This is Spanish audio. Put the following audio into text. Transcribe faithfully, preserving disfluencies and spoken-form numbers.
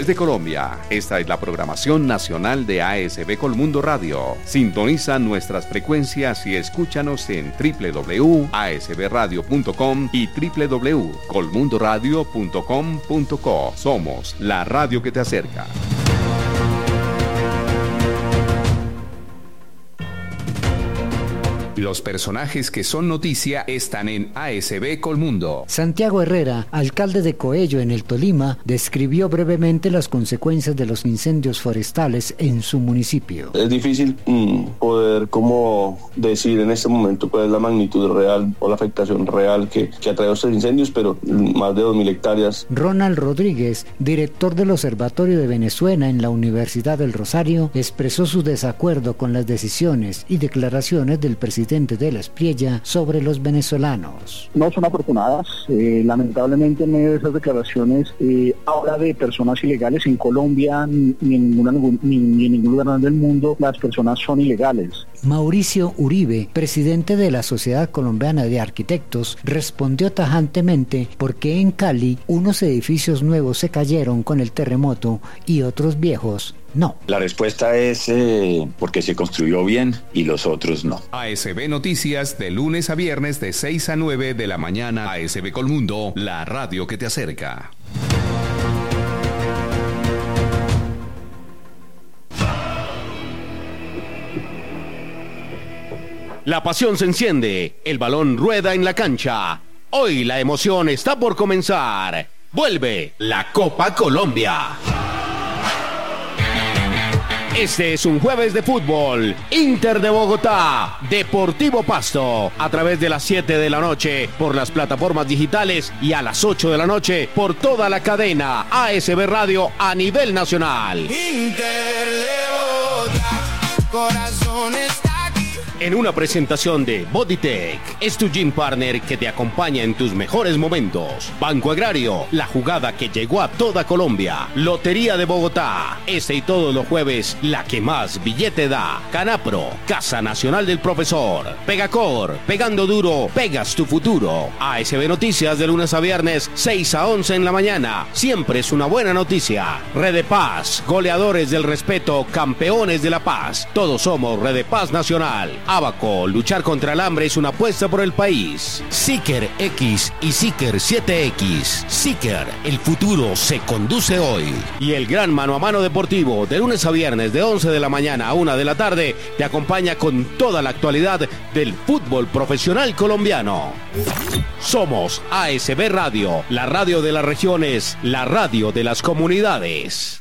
regiones de Colombia. Esta es la programación nacional de A S B Colmundo Radio. Sintoniza nuestras frecuencias y escúchanos en doble u doble u doble u punto a s b radio punto com y doble u doble u doble u punto colmundo radio punto com punto co. Somos la radio que te acerca. Los personajes que son noticia están en A S B Colmundo. Santiago Herrera, alcalde de Coello en el Tolima, describió brevemente las consecuencias de los incendios forestales en su municipio. Es difícil mm, poder como decir en este momento cuál es la magnitud real o la afectación real que, que ha traído estos incendios, pero más de dos mil hectáreas. Ronald Rodríguez, director del Observatorio de Venezuela en la Universidad del Rosario, expresó su desacuerdo con las decisiones y declaraciones del presidente de la Espriella sobre los venezolanos. No son afortunadas, eh, lamentablemente en medio de esas declaraciones eh, habla de personas ilegales. En Colombia ni en, ninguna, ni, ni en ningún lugar del mundo las personas son ilegales. Mauricio Uribe, presidente de la Sociedad Colombiana de Arquitectos, respondió tajantemente por qué en Cali unos edificios nuevos se cayeron con el terremoto y otros viejos no. La respuesta es eh, porque se construyó bien y los otros no. A S B Noticias de lunes a viernes de seis a nueve de la mañana. A S B Colmundo, la radio que te acerca. La pasión se enciende, el balón rueda en la cancha. Hoy la emoción está por comenzar. Vuelve la Copa Colombia. Este es un jueves de fútbol. Inter de Bogotá, Deportivo Pasto, a través de las siete de la noche por las plataformas digitales y a las ocho de la noche por toda la cadena A S B Radio a nivel nacional. Inter de Bogotá, corazón está aquí. En una presentación de Bodytech, es tu gym partner que te acompaña en tus mejores momentos. Banco Agrario, la jugada que llegó a toda Colombia. Lotería de Bogotá, este y todos los jueves, la que más billete da. Canapro, Casa Nacional del Profesor. Pegacor, pegando duro, pegas tu futuro. A S B Noticias de lunes a viernes, seis a once en la mañana. Siempre es una buena noticia. Red de Paz, goleadores del respeto, campeones de la paz. Todos somos Red de Paz Nacional. Abaco, luchar contra el hambre es una apuesta por el país. Seeker X y Seeker siete X. Seeker, el futuro se conduce hoy. Y el gran mano a mano deportivo, de lunes a viernes, de once de la mañana a una de la tarde, te acompaña con toda la actualidad del fútbol profesional colombiano. Somos A S B Radio, la radio de las regiones, la radio de las comunidades.